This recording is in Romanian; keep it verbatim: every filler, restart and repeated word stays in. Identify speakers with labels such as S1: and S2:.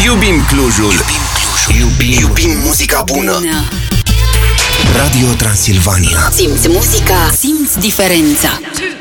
S1: Iubim Clujul. Iubim Clujul. Iubim, iubim muzica bună. Radio Transilvania.
S2: Simți muzica, simți diferența.